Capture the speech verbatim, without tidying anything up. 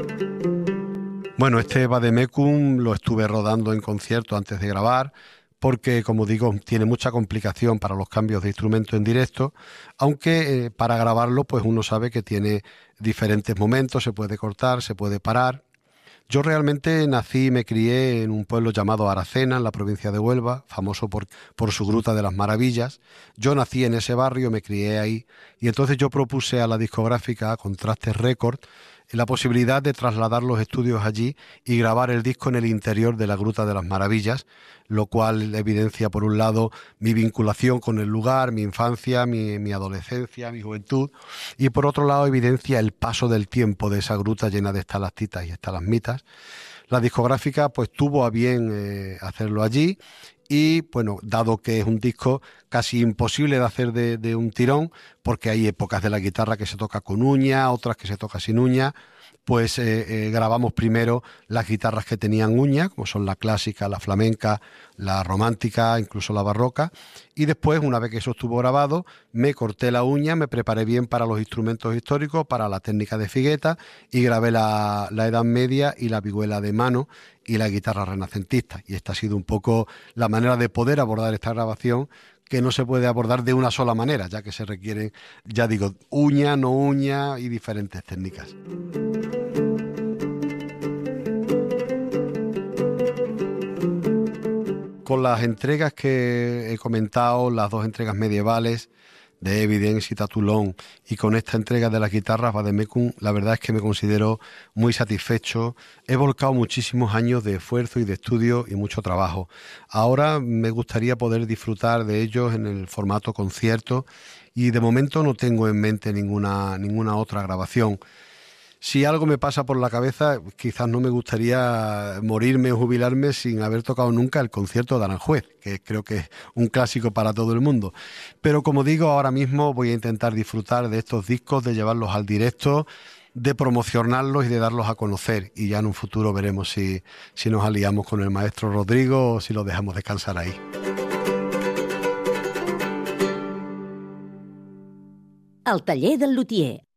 Bueno, este Vademecum lo estuve rodando en concierto antes de grabar, porque, como digo, tiene mucha complicación para los cambios de instrumento en directo, aunque eh, para grabarlo, pues uno sabe que tiene diferentes momentos, se puede cortar, se puede parar. Yo realmente nací y me crié en un pueblo llamado Aracena, en la provincia de Huelva, famoso por, por su Gruta de las Maravillas. Yo nací en ese barrio, me crié ahí, y entonces yo propuse a la discográfica, a Contrastes Records, la posibilidad de trasladar los estudios allí y grabar el disco en el interior de la Gruta de las Maravillas, lo cual evidencia, por un lado, mi vinculación con el lugar, mi infancia, mi, mi adolescencia, mi juventud, y por otro lado evidencia el paso del tiempo de esa gruta llena de estalactitas y estalagmitas. La discográfica pues tuvo a bien eh, hacerlo allí y, bueno, dado que es un disco casi imposible de hacer de, de un tirón, porque hay épocas de la guitarra que se toca con uña, otras que se toca sin uña, pues eh, eh, grabamos primero las guitarras que tenían uña, como son la clásica, la flamenca, la romántica, incluso la barroca, y después, una vez que eso estuvo grabado, me corté la uña, me preparé bien para los instrumentos históricos, para la técnica de figueta, y grabé la, la Edad Media y la vihuela de mano y la guitarra renacentista. Y esta ha sido un poco la manera de poder abordar esta grabación, que no se puede abordar de una sola manera, ya que se requieren, ya digo, uña, no uña y diferentes técnicas. Con las entregas que he comentado, las dos entregas medievales de Evidence y Tatulón, y con esta entrega de las guitarras Vademecum, la verdad es que me considero muy satisfecho. He volcado muchísimos años de esfuerzo y de estudio y mucho trabajo. Ahora me gustaría poder disfrutar de ellos en el formato concierto, y de momento no tengo en mente ninguna, ninguna otra grabación. Si algo me pasa por la cabeza, quizás no me gustaría morirme o jubilarme sin haber tocado nunca el concierto de Aranjuez, que creo que es un clásico para todo el mundo. Pero, como digo, ahora mismo voy a intentar disfrutar de estos discos, de llevarlos al directo, de promocionarlos y de darlos a conocer. Y ya en un futuro veremos si, si nos aliamos con el maestro Rodrigo o si lo dejamos descansar ahí. El taller del lutier.